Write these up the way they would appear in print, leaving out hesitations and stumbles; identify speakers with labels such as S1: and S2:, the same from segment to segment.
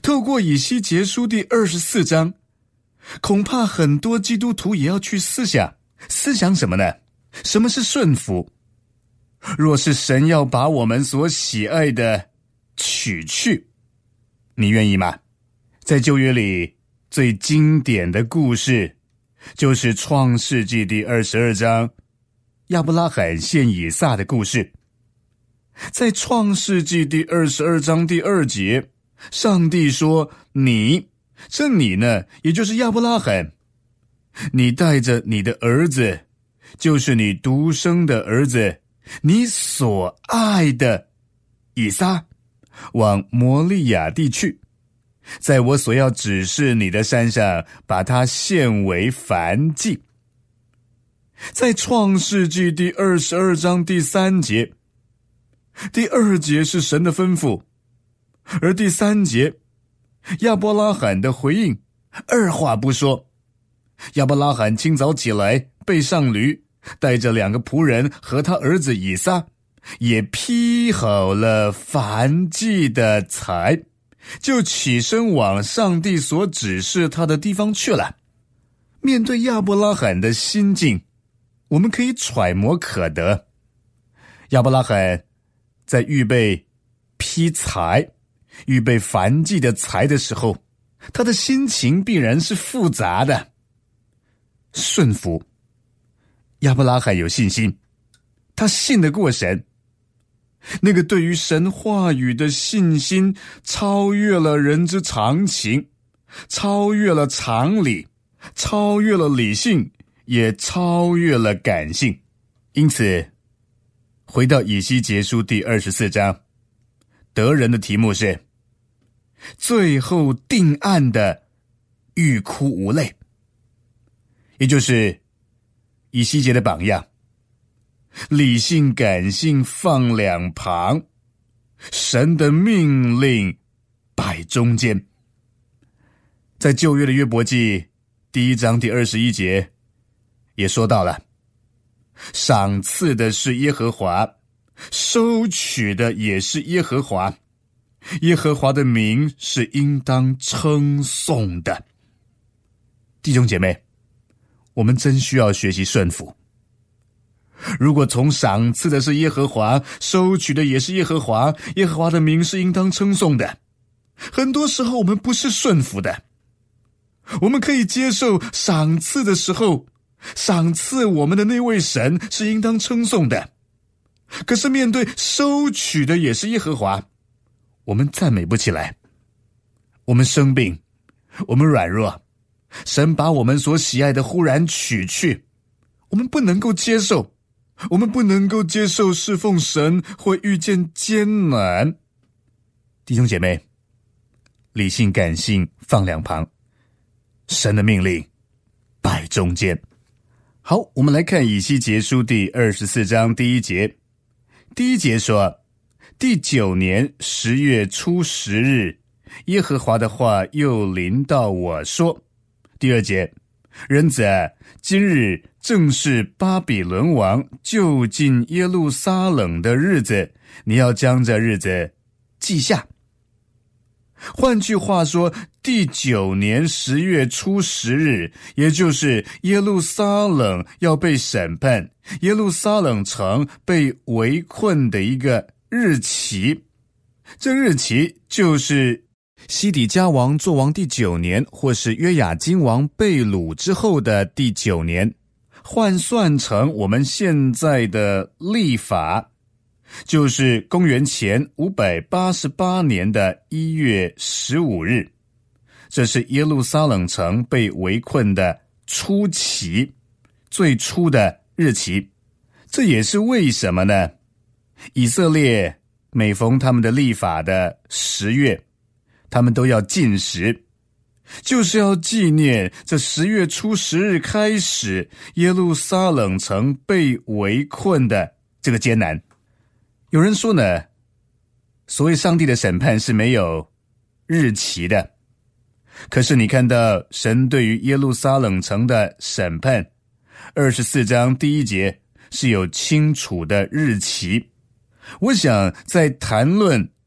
S1: 透过以西结书第24章，恐怕很多基督徒也要去思想什么呢？什么是顺服？若是神要把我们所喜爱的取去，你愿意吗？在旧约里最经典的故事就是创世纪第22章亚伯拉罕献以撒的故事。在创世纪第22章第2节，上帝说，这你呢，也就是亚伯拉罕，你带着你的儿子，就是你独生的儿子，你所爱的以撒，往摩利亚地去，在我所要指示你的山上，把它献为燔祭。在创世纪第22章第3节，第2节是神的吩咐，而第3节亚伯拉罕的回应，二话不说，亚伯拉罕清早起来，背上驴，带着2个仆人和他儿子以撒，也劈好了燔祭的柴，就起身往上帝所指示他的地方去了。面对亚伯拉罕的心境，我们可以揣摩可得。亚伯拉罕在预备劈柴、预备燔祭的柴的时候，他的心情必然是复杂的。顺服，亚伯拉罕有信心，他信得过神。那个对于神话语的信心，超越了人之常情，超越了常理，超越了理性，也超越了感性。因此，回到以西结书第24章，得人的题目是最后定案的欲哭无泪，也就是以西结的榜样，理性感性放两旁，神的命令摆中间。在旧约的约伯记第1章第21节也说到了，赏赐的是耶和华，收取的也是耶和华，耶和华的名是应当称颂的。弟兄姐妹，我们真需要学习顺服。如果从赏赐的是耶和华，收取的也是耶和华，耶和华的名是应当称颂的，很多时候我们不是顺服的。我们可以接受赏赐的时候，赏赐我们的那位神是应当称颂的，可是面对收取的也是耶和华，我们赞美不起来。我们生病，我们软弱，神把我们所喜爱的忽然取去，我们不能够接受，我们不能够接受侍奉神会遇见艰难。弟兄姐妹，理性感性放两旁，神的命令摆中间。好，我们来看以西结书第24章第1节。第1节说，第9年10月初10日，耶和华的话又临到我说。第2节，人子，今日正是巴比伦王就近耶路撒冷的日子，你要将这日子记下。换句话说，第9年10月初10日，也就是耶路撒冷要被审判，耶路撒冷城被围困的一个日期。这日期就是西底家王作王第9年，或是约雅斤王被掳之后的第9年，换算成我们现在的历法，就是公元前588年的1月15日，这是耶路撒冷城被围困的初期，最初的日期。这也是为什么呢？以色列每逢他们的历法的10月，他们都要禁食，就是要纪念这10月初10日开始耶路撒冷城被围困的这个艰难。有人说呢，所谓上帝的审判是没有日期的，可是你看到神对于耶路撒冷城的审判，24章第1节是有清楚的日期。我想在谈论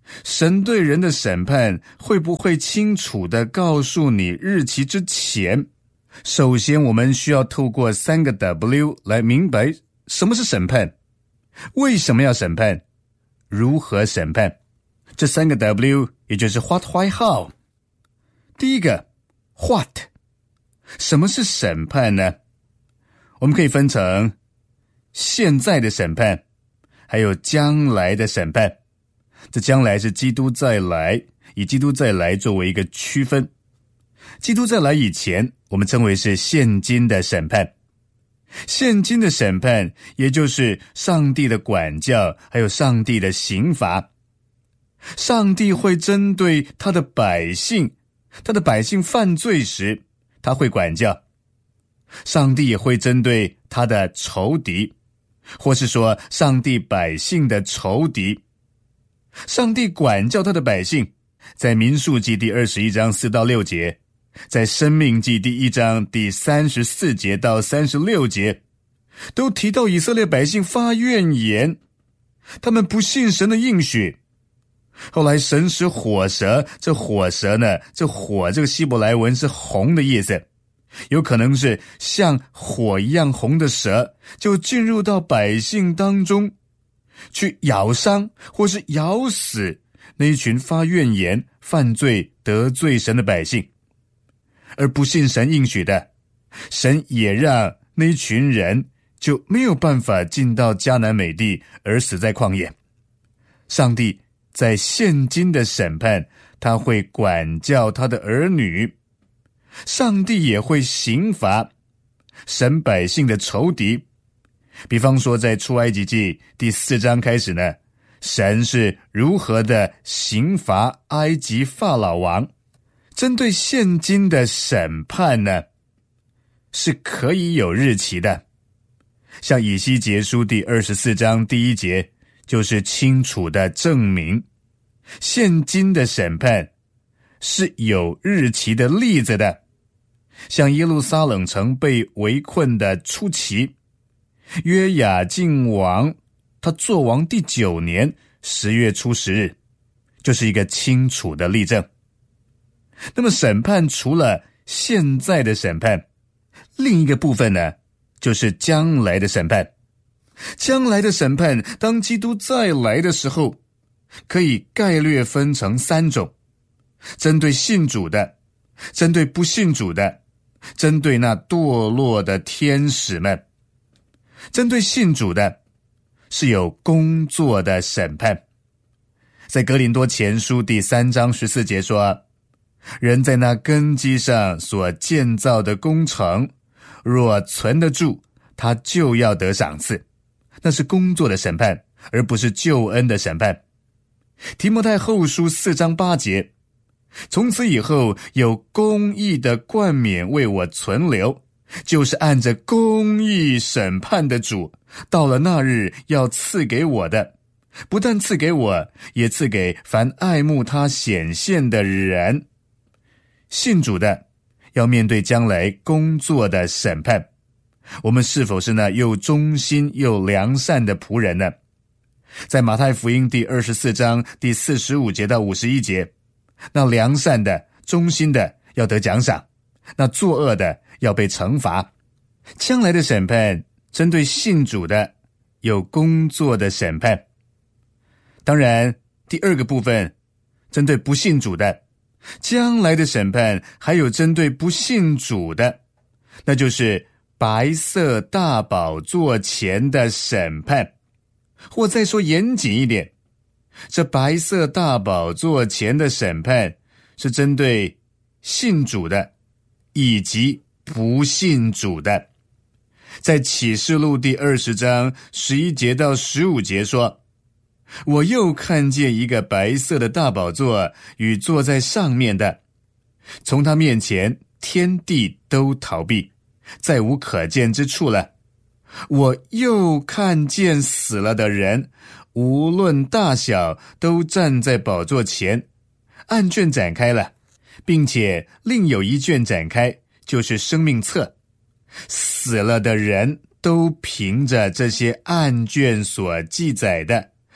S1: 神对人的审判会不会清楚地告诉你日期之前，首先我们需要透过3个 W 来明白什么是审判，为什么要审判，如何审判。这3个 W 也就是 What, Why, How。 第一个 What， 什么是审判呢？我们可以分成现在的审判，还有将来的审判。这将来是基督再来，以基督再来作为一个区分。基督再来以前，我们称为是现今的审判。现今的审判，也就是上帝的管教，还有上帝的刑罚。上帝会针对他的百姓犯罪时，他会管教。上帝也会针对他的仇敌，或是说上帝百姓的仇敌。上帝管教他的百姓，在民数记第21章4到6节，在申命记第1章第34节到36节，都提到以色列百姓发怨言，他们不信神的应许。后来神使火蛇，这火蛇呢，这火这个希伯来文是红的意思，有可能是像火一样红的蛇，就进入到百姓当中，去咬伤或是咬死那一群发怨言、犯罪、得罪神的百姓。而不信神应许的，神也让那一群人就没有办法进到迦南美地，而死在旷野。上帝在现今的审判，他会管教他的儿女，上帝也会刑罚神百姓的仇敌。比方说在出埃及记第4章开始呢，神是如何的刑罚埃及法老王。针对现今的审判呢，是可以有日期的。像以西结书第24章第1节，就是清楚的证明现今的审判是有日期的例子的。像耶路撒冷城被围困的初期，约雅敬王他作王第9年10月初10日，就是一个清楚的例证。那么审判除了现在的审判，另一个部分呢，就是将来的审判。将来的审判，当基督再来的时候，可以概略分成3种：针对信主的，针对不信主的，针对那堕落的天使们。针对信主的，是有工作的审判。在哥林多前书第3章14节说，人在那根基上所建造的工程，若存得住，他就要得赏赐。那是工作的审判，而不是救恩的审判。提摩太后书4章8节，从此以后有公义的冠冕为我存留，就是按着公义审判的主，到了那日要赐给我的，不但赐给我，也赐给凡爱慕他显现的人。信主的要面对将来工作的审判，我们是否是那又忠心又良善的仆人呢？在马太福音第24章第45节到51节，那良善的、忠心的要得奖赏，那作恶的要被惩罚。将来的审判针对信主的有工作的审判。当然，第2个部分针对不信主的，将来的审判还有针对不信主的，那就是白色大宝座前的审判。或再说严谨一点，这白色大宝座前的审判是针对信主的以及不信主的。在启示录第20章11节到15节说，我又看见一个白色的大宝座与坐在上面的，从他面前天地都逃避，再无可见之处了。我又看见死了的人，无论大小，都站在宝座前，案卷展开了，并且另有一卷展开，就是生命册。死了的人都凭着这些案卷所记载的，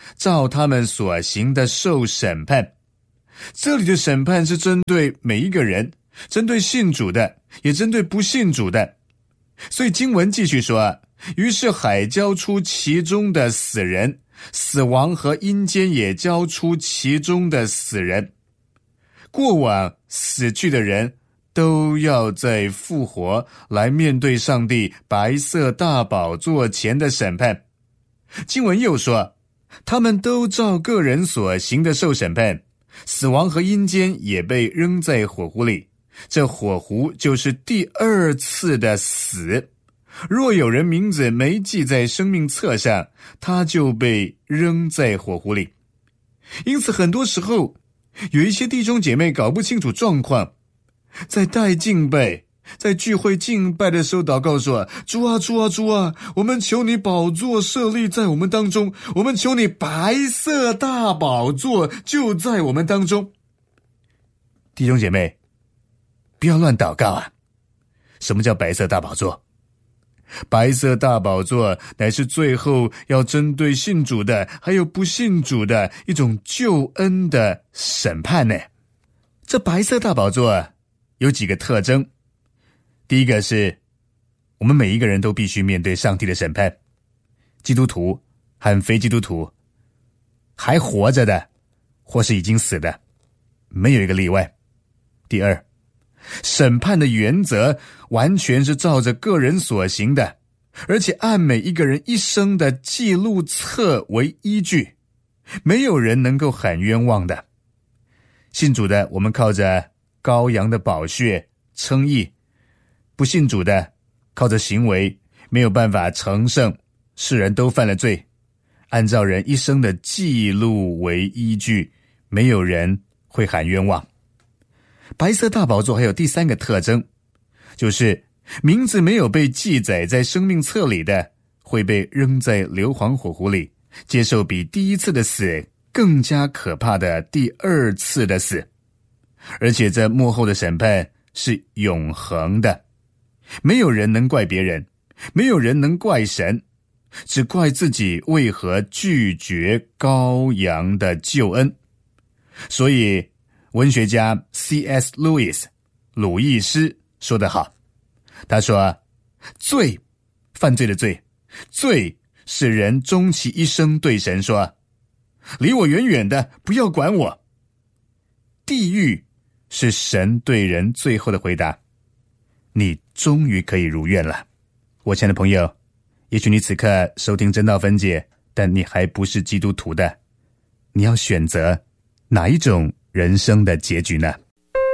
S1: 照他们所行的受审判。这里的审判是针对每一个人，针对信主的，也针对不信主的。所以经文继续说，于是海交出其中的死人，死亡和阴间也交出其中的死人。过往死去的人都要再复活，来面对上帝白色大宝座前的审判。经文又说，他们都照个人所行的受审判，死亡和阴间也被扔在火湖里。这火湖就是第二次的死。若有人名字没记在生命册上，他就被扔在火湖里。因此很多时候有一些弟兄姐妹搞不清楚状况，在带敬拜，在聚会敬拜的时候祷告说，主啊主啊主啊，我们求你宝座设立在我们当中，我们求你白色大宝座就在我们当中。弟兄姐妹，不要乱祷告啊！什么叫白色大宝座？白色大宝座乃是最后要针对信主的还有不信主的一种救恩的审判呢。这白色大宝座有几个特征。第一个是我们每一个人都必须面对上帝的审判，基督徒和非基督徒，还活着的或是已经死的，没有一个例外。第二，审判的原则完全是照着个人所行的，而且按每一个人一生的记录册为依据，没有人能够喊冤枉的。信主的，我们靠着羔羊的宝血称义；不信主的，靠着行为没有办法成圣，世人都犯了罪。按照人一生的记录为依据，没有人会喊冤枉。白色大宝座还有第三个特征，就是名字没有被记载在生命册里的，会被扔在硫磺火湖里，接受比第一次的死更加可怕的第二次的死。而且这末后的审判是永恒的，没有人能怪别人，没有人能怪神，只怪自己为何拒绝羔羊的救恩。所以文学家 C.S. Lewis 鲁易斯说得好，他说，罪，犯罪的罪，罪使人终其一生对神说，离我远远的，不要管我。地狱是神对人最后的回答，你终于可以如愿了。我亲爱的朋友，也许你此刻收听真道分解，但你还不是基督徒的，你要选择哪一种人生的结局呢？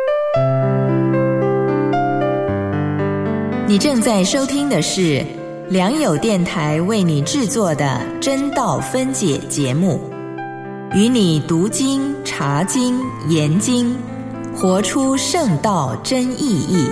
S2: 你正在收听的是良友电台为你制作的真道分解节目，与你读经、查经、研经，活出圣道真意义。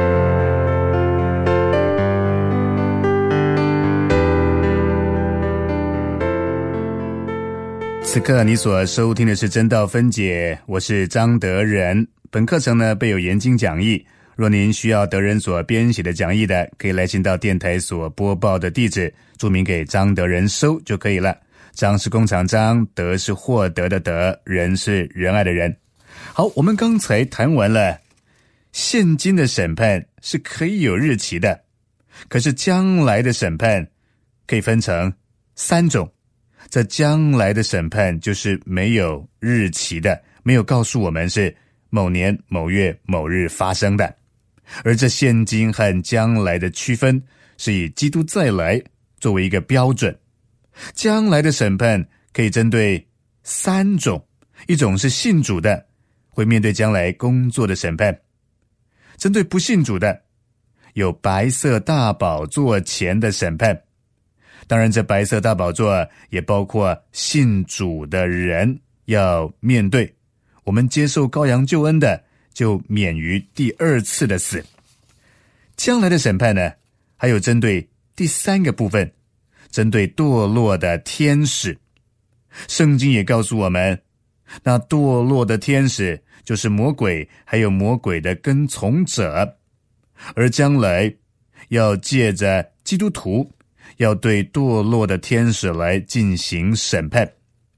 S1: 此刻你所收听的是真道分解，我是张德仁。本课程呢备有研经讲义，若您需要德仁所编写的讲义的，可以来信到电台所播报的地址，注明给张德仁收就可以了。张是工厂张，德是获得的德，仁是仁爱的仁。好，我们刚才谈完了现今的审判是可以有日期的，可是将来的审判可以分成3种。这将来的审判就是没有日期的，没有告诉我们是某年某月某日发生的。而这现今和将来的区分是以基督再来作为一个标准。将来的审判可以针对3种，一种是信主的，会面对将来工作的审判；针对不信主的，有白色大宝座前的审判。当然这白色大宝座也包括信主的人要面对，我们接受羔羊救恩的就免于第2次的死。将来的审判呢，还有针对第3个部分，针对堕落的天使。圣经也告诉我们，那堕落的天使就是魔鬼，还有魔鬼的跟从者，而将来要借着基督徒要对堕落的天使来进行审判。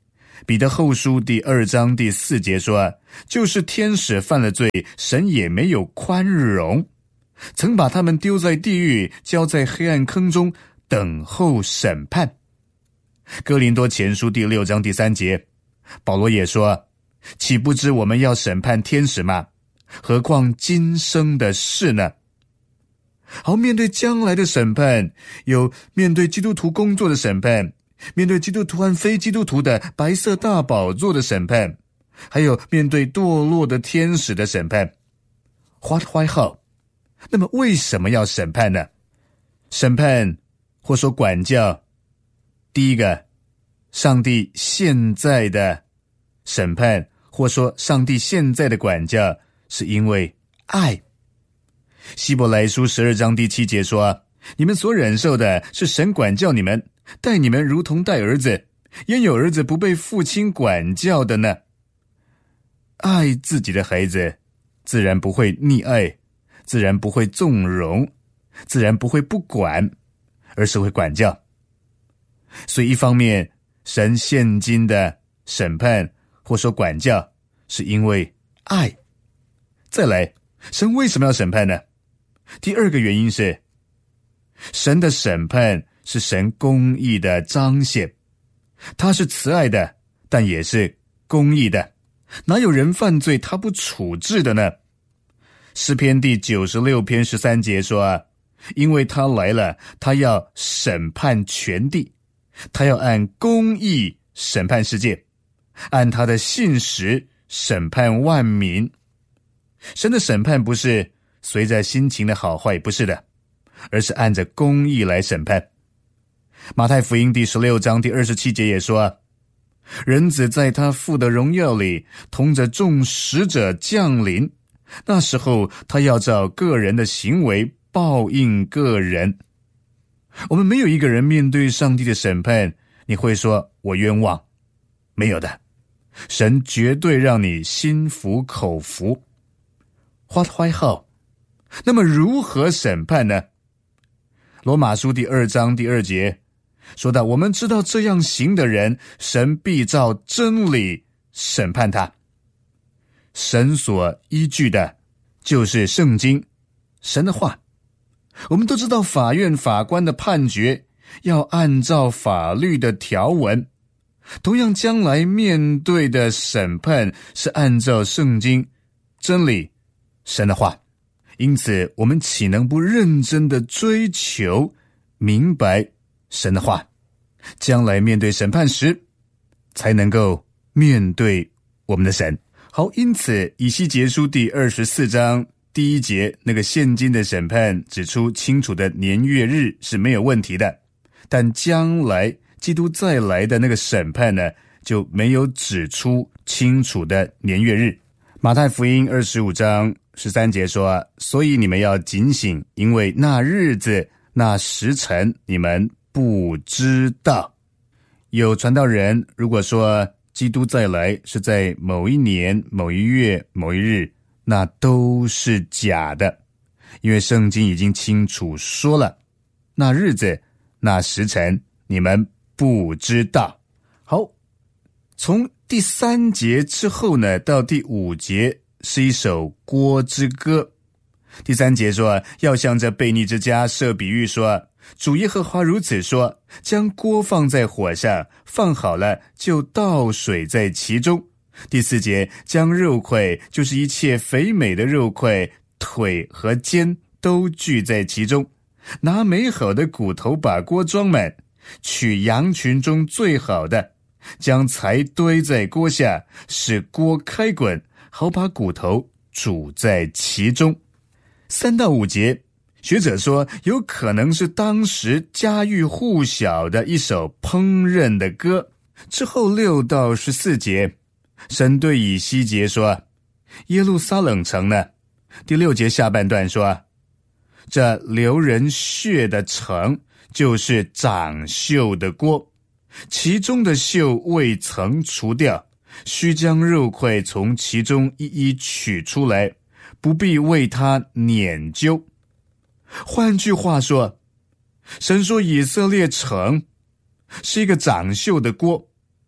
S1: 彼得后书第2章第4节说，就是天使犯了罪，神也没有宽容，曾把他们丢在地狱，交在黑暗坑中，等候审判。哥林多前书第6章第3节，保罗也说，岂不知我们要审判天使吗？何况今生的事呢？好，面对将来的审判，有面对基督徒工作的审判，面对基督徒和非基督徒的白色大宝座的审判，还有面对堕落的天使的审判。What why how？ 那么为什么要审判呢？审判或说管教，第一个，上帝现在的审判或说上帝现在的管教是因为爱。希伯来书12章第7节说，你们所忍受的是神管教你们，待你们如同待儿子，焉有儿子不被父亲管教的呢？爱自己的孩子，自然不会溺爱，自然不会纵容，自然不会不管，而是会管教。所以一方面，神现今的审判或说管教是因为爱。再来，神为什么要审判呢？第二个原因是，神的审判是神公义的彰显，他是慈爱的，但也是公义的，哪有人犯罪他不处置的呢？诗篇第96篇13节说，因为他来了，他要审判全地，他要按公义审判世界，按他的信实审判万民。神的审判不是随着心情的好坏，不是的，而是按着公义来审判。马太福音第16章第27节也说，人子在他父的荣耀里，同着众使者降临，那时候他要照个人的行为报应个人。我们没有一个人面对上帝的审判，你会说我冤枉，没有的，神绝对让你心服口服。What why how？ 那么如何审判呢？罗马书第2章第2节说到，我们知道这样行的人，神必照真理审判他。神所依据的就是圣经，神的话。我们都知道法院法官的判决要按照法律的条文，同样将来面对的审判是按照圣经、真理、神的话。因此我们岂能不认真的追求明白神的话，将来面对审判时才能够面对我们的神。好，因此以西结书第24章第1节那个现今的审判指出清楚的年月日是没有问题的，但将来基督再来的那个审判呢，就没有指出清楚的年月日。马太福音25章13节说，所以你们要警醒，因为那日子那时辰你们不知道。有传道人如果说基督再来是在某一年、某一月、某一日，那都是假的，因为圣经已经清楚说了，那日子那时辰你们不知道。好，从第3节之后呢，到第5节是一首锅之歌。第3节说，要向这悖逆之家设比喻说，主耶和华如此说，将锅放在火上，放好了就倒水在其中。第4节，将肉块，就是一切肥美的肉块，腿和肩都聚在其中，拿美好的骨头把锅装满，取羊群中最好的，将柴堆在锅下，使锅开滚，好把骨头煮在其中。3到5节，学者说有可能是当时家喻户晓的一首烹饪的歌。之后6到14节，神对以西结说，耶路撒冷城呢，第6节下半段说，这流人血的城就是长锈的锅，其中的锈未曾除掉，须将肉块从其中一一取出来，不必为它捻揪。换句话说，神说以色列城是一个长锈的锅，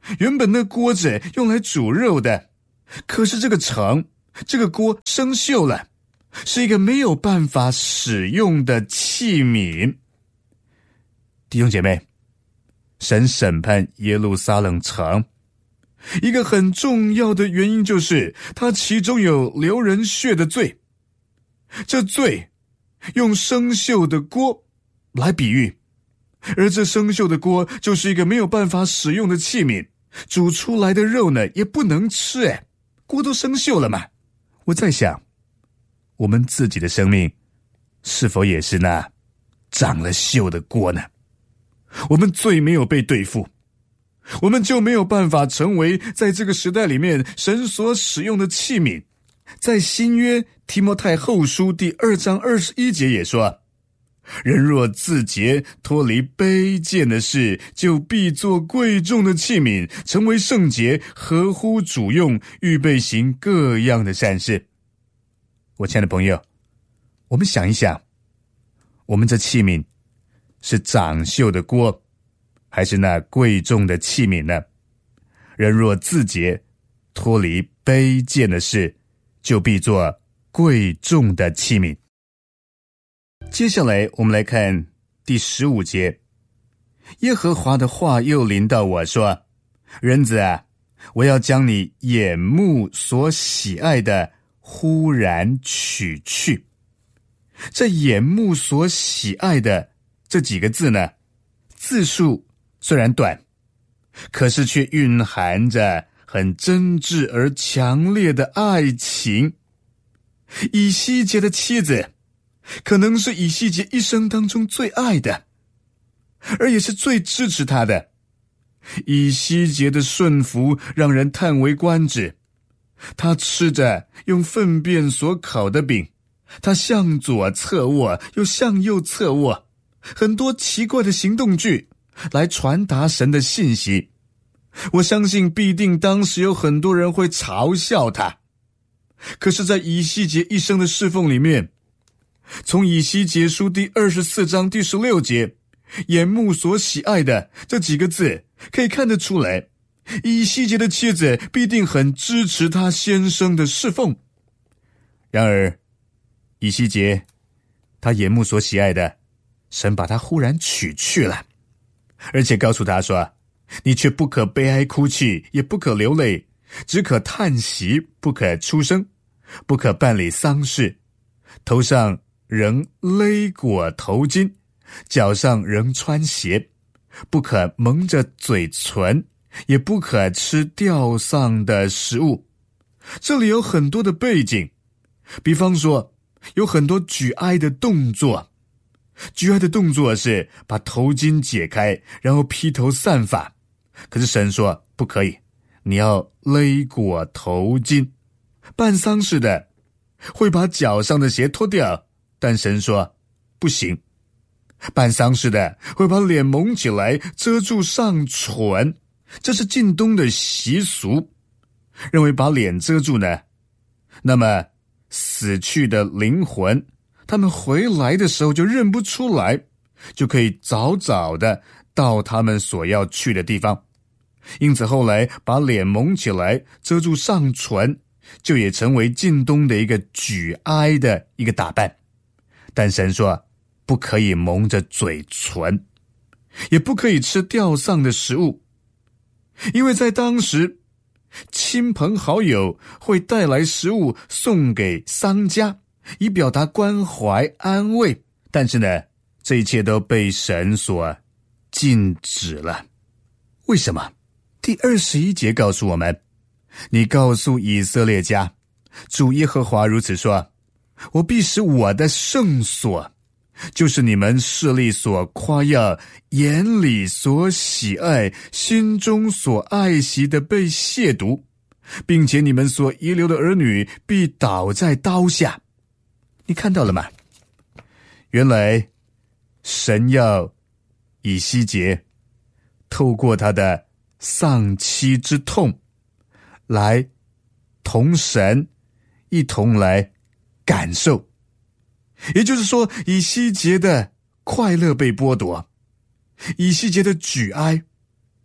S1: 原本那锅子用来煮肉的，可是这个盛，这个锅生锈了，是一个没有办法使用的器皿。弟兄姐妹，神审判耶路撒冷城，一个很重要的原因就是它其中有流人血的罪。这罪用生锈的锅来比喻，而这生锈的锅就是一个没有办法使用的器皿，煮出来的肉呢也不能吃，锅都生锈了嘛。我在想，我们自己的生命是否也是那长了锈的锅呢？我们罪没有被对付，我们就没有办法成为在这个时代里面神所使用的器皿。在新约提摩太后书第2章21节也说，人若自洁，脱离卑贱的事，就必做贵重的器皿，成为圣洁，合乎主用，预备行各样的善事。我亲爱的朋友，我们想一想，我们这器皿是长锈的锅，还是那贵重的器皿呢？人若自洁，脱离卑贱的事，就必做贵重的器皿。接下来我们来看第15节，耶和华的话又临到我说，人子啊，我要将你眼目所喜爱的忽然取去。这眼目所喜爱的这几个字呢，字数虽然短，可是却蕴含着很真挚而强烈的爱情。以西结的妻子可能是以西结一生当中最爱的，而也是最支持他的。以西结的顺服让人叹为观止，他吃着用粪便所烤的饼，他向左侧卧又向右侧卧，很多奇怪的行动剧来传达神的信息。我相信必定当时有很多人会嘲笑他，可是在以西结一生的侍奉里面，从以西结书第24章第16节，眼目所喜爱的这几个字可以看得出来，以西结的妻子必定很支持他先生的侍奉。然而以西结他眼目所喜爱的，神把他忽然取去了，而且告诉他说，你却不可悲哀哭泣，也不可流泪，只可叹息，不可出声，不可办理丧事，头上仍勒裹头巾，脚上仍穿鞋，不可蒙着嘴唇，也不可吃吊丧的食物。这里有很多的背景，比方说有很多举哀的动作。举哀的动作是把头巾解开，然后披头散发，可是神说不可以，你要勒裹头巾。办丧事的会把脚上的鞋脱掉，但神说不行。办丧事的会把脸蒙起来遮住上唇，这是近东的习俗，认为把脸遮住呢，那么死去的灵魂他们回来的时候就认不出来，就可以早早的到他们所要去的地方。因此后来把脸蒙起来遮住上唇，就也成为近东的一个举哀的一个打扮。但神说不可以蒙着嘴唇，也不可以吃吊丧的食物，因为在当时亲朋好友会带来食物送给丧家，以表达关怀安慰，但是呢，这一切都被神所禁止了。为什么？第21节告诉我们，你告诉以色列家，主耶和华如此说，我必使我的圣所，就是你们势力所夸耀，眼里所喜爱，心中所爱惜的被亵渎，并且你们所遗留的儿女必倒在刀下。你看到了吗？原来神要以西结透过他的丧妻之痛来同神一同来感受，也就是说以西结的快乐被剥夺，以西结的举哀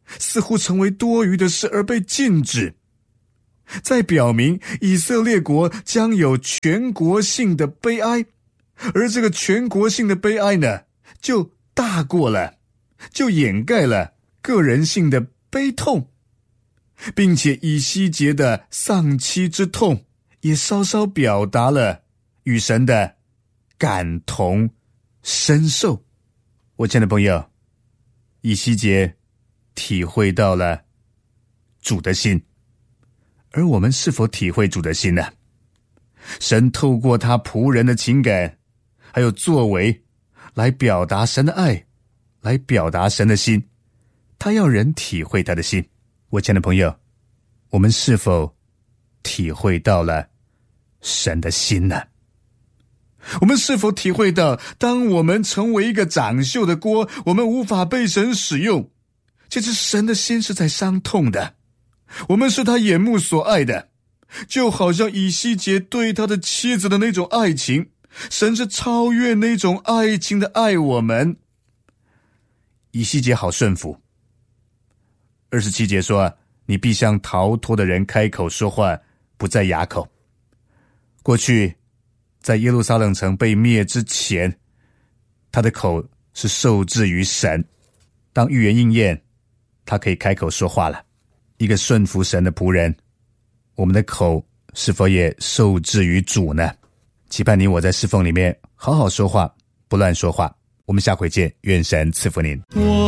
S1: 似乎成为多余的事而被禁止，在表明以色列国将有全国性的悲哀，而这个全国性的悲哀呢，就大过了，就掩盖了个人性的悲痛，并且以西结的丧妻之痛也稍稍表达了与神的感同身受。我亲爱的朋友，以西结体会到了主的心，而我们是否体会主的心呢？神透过他仆人的情感还有作为来表达神的爱，来表达神的心，他要人体会他的心。我亲爱的朋友，我们是否体会到了神的心呢？我们是否体会到，当我们成为一个长锈的锅，我们无法被神使用，其实神的心是在伤痛的，我们是他眼目所爱的，就好像以西结对他的妻子的那种爱情，神是超越那种爱情的爱我们。以西结好顺服。27节说，你必向逃脱的人开口说话，不在哑口。过去在耶路撒冷城被灭之前，他的口是受制于神，当预言应验，他可以开口说话了。一个顺服神的仆人，我们的口是否也受制于主呢？期盼你我在侍奉里面好好说话，不乱说话。我们下回见，愿神赐福您。